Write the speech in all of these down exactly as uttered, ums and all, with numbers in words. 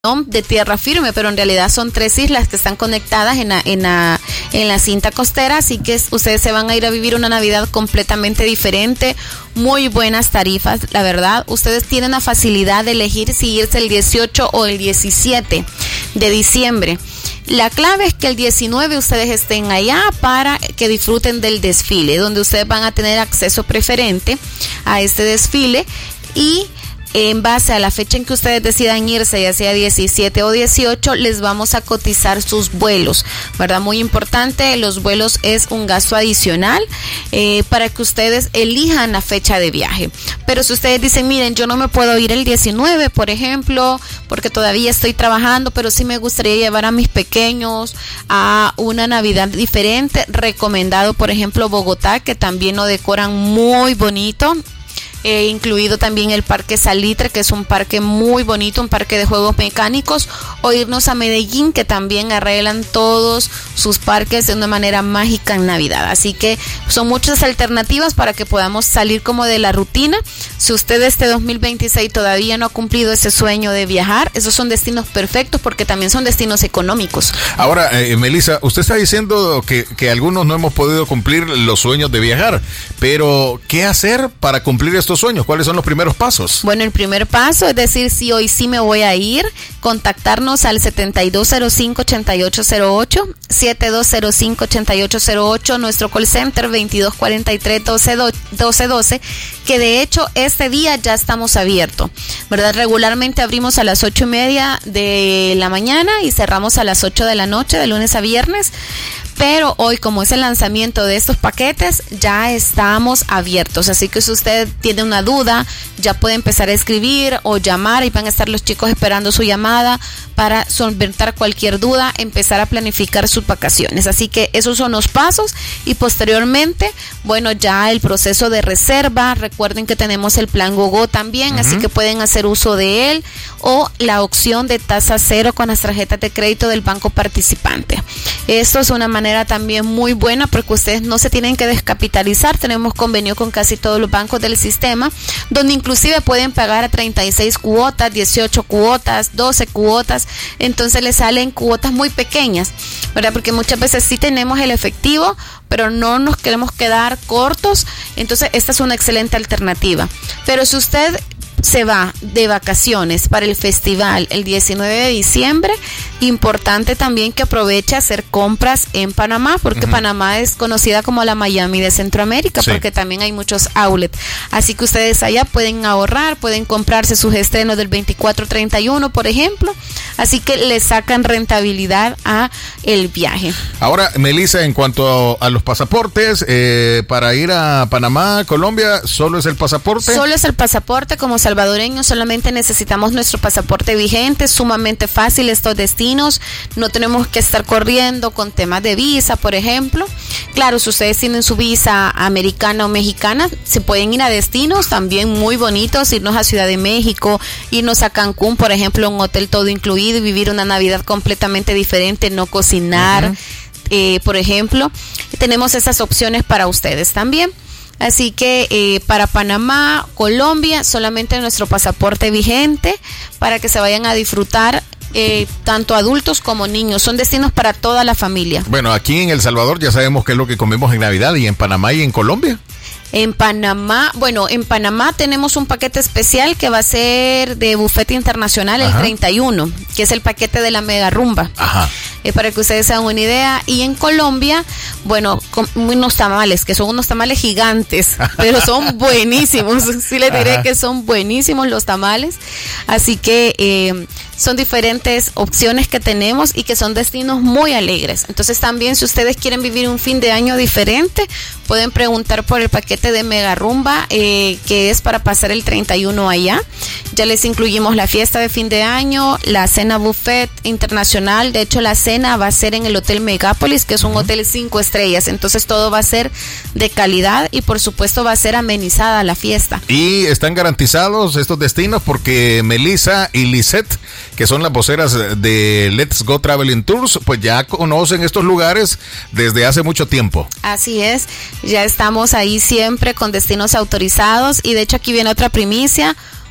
de tierra firme, pero en realidad son tres islas que están conectadas en la, en la, en la cinta costera, así que ustedes se van a ir a vivir una Navidad completamente diferente, muy buenas tarifas, la verdad. Ustedes tienen la facilidad de elegir si irse el dieciocho o el diecisiete de diciembre. La clave es que el diecinueve ustedes estén allá para que disfruten del desfile, donde ustedes van a tener acceso preferente a este desfile, y en base a la fecha en que ustedes decidan irse, ya sea diecisiete o dieciocho, les vamos a cotizar sus vuelos, ¿verdad? Muy importante, los vuelos es un gasto adicional eh, para que ustedes elijan la fecha de viaje. Pero si ustedes dicen, miren, yo no me puedo ir el diecinueve, por ejemplo, porque todavía estoy trabajando, pero sí me gustaría llevar a mis pequeños a una Navidad diferente, recomendado, por ejemplo, Bogotá, que también lo decoran muy bonito. Eh, incluido también el Parque Salitre, que es un parque muy bonito, un parque de juegos mecánicos, o irnos a Medellín, que también arreglan todos sus parques de una manera mágica en Navidad. Así que son muchas alternativas para que podamos salir como de la rutina. Si usted este dos mil veintiséis todavía no ha cumplido ese sueño de viajar, esos son destinos perfectos porque también son destinos económicos. Ahora, eh, Melissa, usted está diciendo que, que algunos no hemos podido cumplir los sueños de viajar, pero ¿qué hacer para cumplir estos sueños? ¿Cuáles son los primeros pasos? Bueno, el primer paso es decir, si hoy sí me voy a ir, contactarnos al setenta y dos cero cinco, ochenta y ocho cero ocho, setenta y dos cero cinco, ochenta y ocho cero ocho, nuestro call center veintidós cuarenta y tres, doce doce, que de hecho este día ya estamos abiertos, ¿verdad? Regularmente abrimos a las ocho y media de la mañana y cerramos a las ocho de la noche, de lunes a viernes. Pero hoy, como es el lanzamiento de estos paquetes, ya estamos abiertos. Así que si usted tiene una duda, ya puede empezar a escribir o llamar, y van a estar los chicos esperando su llamada para solventar cualquier duda, empezar a planificar sus vacaciones. Así que esos son los pasos, y posteriormente, bueno, ya el proceso de reserva. Recuerden que tenemos el plan GoGo también, uh-huh. Así que pueden hacer uso de él, o la opción de tasa cero con las tarjetas de crédito del banco participante. Esto es una manera también muy buena porque ustedes no se tienen que descapitalizar. Tenemos convenio con casi todos los bancos del sistema, donde inclusive pueden pagar a treinta y seis cuotas, dieciocho cuotas, doce cuotas. Entonces les salen cuotas muy pequeñas, ¿verdad? Porque muchas veces sí tenemos el efectivo, pero no nos queremos quedar cortos. Entonces esta es una excelente alternativa. Pero si usted se va de vacaciones para el festival el diecinueve de diciembre, importante también que aproveche a hacer compras en Panamá, porque uh-huh. Panamá es conocida como la Miami de Centroamérica, sí. Porque también hay muchos outlets, así que ustedes allá pueden ahorrar, pueden comprarse sus estrenos del veinticuatro treinta y uno, por ejemplo, así que le sacan rentabilidad a el viaje. Ahora, Melissa, en cuanto a los pasaportes, eh, para ir a Panamá, Colombia, ¿solo es el pasaporte? Solo es el pasaporte. Como salvadoreños solamente necesitamos nuestro pasaporte vigente, sumamente fácil estos destinos, no tenemos que estar corriendo con temas de visa, por ejemplo. Claro, si ustedes tienen su visa americana o mexicana, se pueden ir a destinos también muy bonitos, irnos a Ciudad de México, irnos a Cancún, por ejemplo, un hotel todo incluido y vivir una Navidad completamente diferente, no cocinar, uh-huh. eh, por ejemplo. Tenemos esas opciones para ustedes también. Así que eh, para Panamá, Colombia, solamente nuestro pasaporte vigente para que se vayan a disfrutar, eh, tanto adultos como niños. Son destinos para toda la familia. Bueno, aquí en El Salvador ya sabemos qué es lo que comemos en Navidad, y en Panamá y en Colombia. En Panamá, bueno, en Panamá tenemos un paquete especial que va a ser de buffet internacional. Ajá. El treinta y uno, que es el paquete de la mega rumba. Ajá. Eh, para que ustedes se hagan una idea. Y en Colombia, bueno, con unos tamales, que son unos tamales gigantes, pero son buenísimos. Sí les diré Ajá. que son buenísimos los tamales. Así que eh, son diferentes opciones que tenemos y que son destinos muy alegres. Entonces también, si ustedes quieren vivir un fin de año diferente, pueden preguntar por el paquete de Mega Rumba, eh, que es para pasar el treinta y uno allá. Ya les incluimos la fiesta de fin de año, la cena buffet internacional. De hecho, la cena va a ser en el Hotel Megápolis, que es un uh-huh. hotel cinco estrellas. Entonces todo va a ser de calidad y por supuesto va a ser amenizada la fiesta. Y están garantizados estos destinos porque Melissa y Lisette, que son las voceras de Let's Go Traveling Tours, pues ya conocen estos lugares desde hace mucho tiempo. Así es, ya estamos ahí siempre con destinos autorizados, y de hecho aquí viene otra primicia.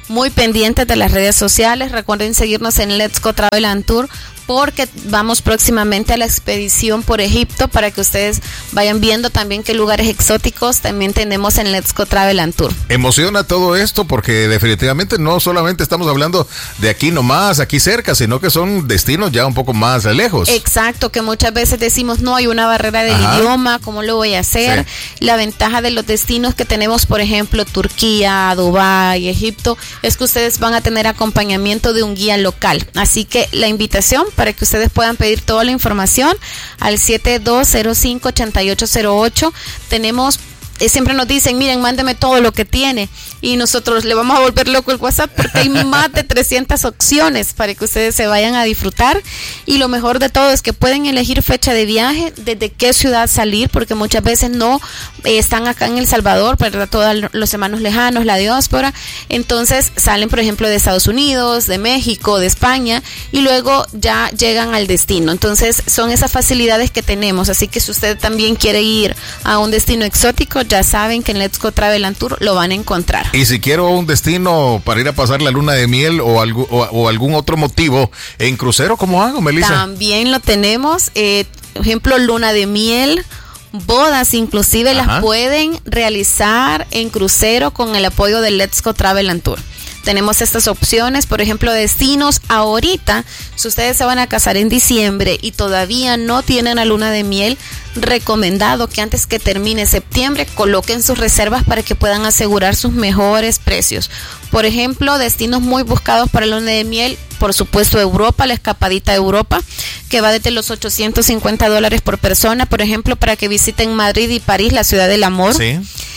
muy pendientes de las redes sociales. Recuerden seguirnos en Let's Go Travel and Tour, porque vamos próximamente a la expedición por Egipto para que ustedes vayan viendo también qué lugares exóticos también tenemos en Let's Go Travel and Tour. Emociona todo esto porque definitivamente no solamente estamos hablando de aquí nomás, aquí cerca, sino que son destinos ya un poco más lejos. Exacto, que muchas veces decimos no hay una barrera del Ajá. idioma, ¿cómo lo voy a hacer? Sí. La ventaja de los destinos que tenemos, por ejemplo, Turquía, Dubái, Egipto, es que ustedes van a tener acompañamiento de un guía local. Así que la invitación para que ustedes puedan pedir toda la información al siete dos cero cinco, ocho ocho cero ocho. Tenemos, eh, siempre nos dicen, miren, mándeme todo lo que tiene, y nosotros le vamos a volver loco el WhatsApp porque hay más de trescientas opciones para que ustedes se vayan a disfrutar. Y lo mejor de todo es que pueden elegir fecha de viaje, desde qué ciudad salir, porque muchas veces no eh, están acá en El Salvador, ¿verdad? Todos los hermanos lejanos, la diáspora, entonces salen, por ejemplo, de Estados Unidos, de México, de España, y luego ya llegan al destino. Entonces son esas facilidades que tenemos, así que si usted también quiere ir a un destino exótico, ya saben que en Let's Go Travel and Tour lo van a encontrar. Y si quiero un destino para ir a pasar la luna de miel o, algo, o, o algún otro motivo en crucero, ¿cómo hago, Melissa? También lo tenemos, eh, por ejemplo, luna de miel, bodas inclusive Ajá. las pueden realizar en crucero con el apoyo de Let's Go Travel and Tour. Tenemos estas opciones, por ejemplo, destinos ahorita, si ustedes se van a casar en diciembre y todavía no tienen la luna de miel, recomendado que antes que termine septiembre coloquen sus reservas para que puedan asegurar sus mejores precios. Por ejemplo, destinos muy buscados para la luna de miel, por supuesto Europa, la escapadita a Europa, que va desde los ochocientos cincuenta dólares por persona, por ejemplo, para que visiten Madrid y París, la ciudad del amor. Sí.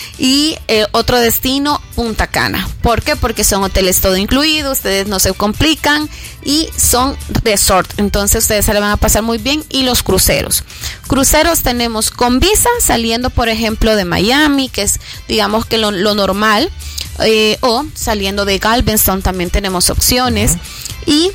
Y eh, otro destino, Punta Cana. ¿Por qué? Porque son hoteles todo incluido, ustedes no se complican y son resort, entonces ustedes se le van a pasar muy bien. Y los cruceros. Cruceros tenemos con visa saliendo, por ejemplo, de Miami, que es, digamos que lo, lo normal, eh, o saliendo de Galveston también tenemos opciones. Uh-huh. Y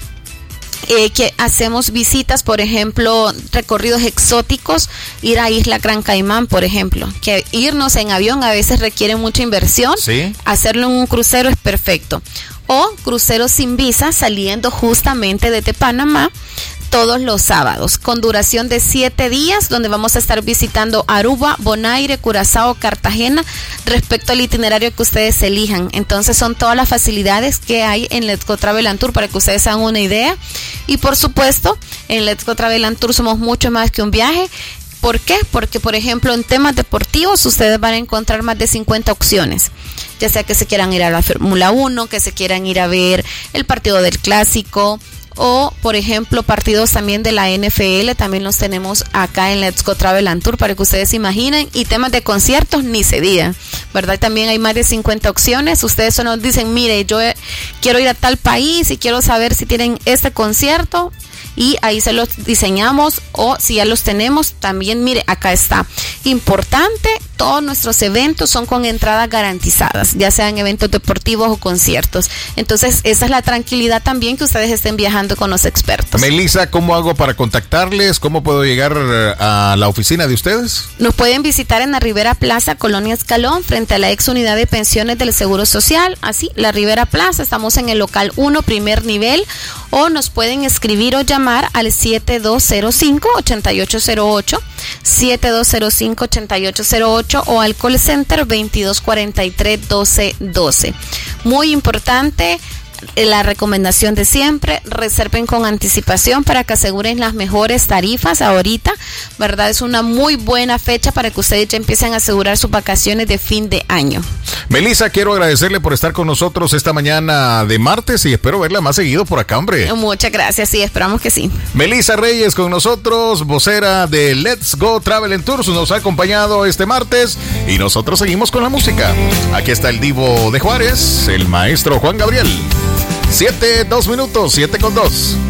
Eh, que hacemos visitas, por ejemplo, recorridos exóticos, ir a Isla Gran Caimán, por ejemplo, que irnos en avión a veces requiere mucha inversión, ¿Sí? Hacerlo en un crucero es perfecto. O cruceros sin visa saliendo justamente desde Panamá todos los sábados, con duración de siete días, donde vamos a estar visitando Aruba, Bonaire, Curazao, Cartagena, respecto al itinerario que ustedes elijan. Entonces son todas las facilidades que hay en Let's Go Travel and Tour para que ustedes hagan una idea. Y por supuesto, en Let's Go Travel and Tour somos mucho más que un viaje. ¿Por qué? Porque, por ejemplo, en temas deportivos ustedes van a encontrar más de cincuenta opciones, ya sea que se quieran ir a la Fórmula uno, que se quieran ir a ver el partido del Clásico, o por ejemplo partidos también de la N F L, también los tenemos acá en Let's Go Travel and Tour para que ustedes se imaginen. Y temas de conciertos ni se diga, ¿verdad? También hay más de cincuenta opciones. Ustedes solo nos dicen, mire, yo quiero ir a tal país y quiero saber si tienen este concierto, y ahí se los diseñamos, o si ya los tenemos, también mire, acá está. Importante, todos nuestros eventos son con entradas garantizadas, ya sean eventos deportivos o conciertos. Entonces, esa es la tranquilidad también, que ustedes estén viajando con los expertos. Melissa, ¿cómo hago para contactarles? ¿Cómo puedo llegar a la oficina de ustedes? Nos pueden visitar en la Rivera Plaza, Colonia Escalón, frente a la ex unidad de pensiones del Seguro Social, así, la Rivera Plaza. Estamos en el local uno, primer nivel, o nos pueden escribir o llamar al siete dos cero cinco, ocho ocho cero ocho, siete dos cero cinco, ocho ocho cero ocho, o al call center veintidós cuarenta y tres, doce doce. Muy importante, la recomendación de siempre, reserven con anticipación para que aseguren las mejores tarifas ahorita, ¿verdad? Es una muy buena fecha para que ustedes ya empiecen a asegurar sus vacaciones de fin de año. Melissa, quiero agradecerle por estar con nosotros esta mañana de martes y espero verla más seguido por acá, hombre. Muchas gracias, sí, esperamos que sí. Melissa Reyes con nosotros, vocera de Let's Go Travel and Tours, nos ha acompañado este martes y nosotros seguimos con la música. Aquí está el divo de Juárez, el maestro Juan Gabriel. Siete, dos minutos, siete con dos.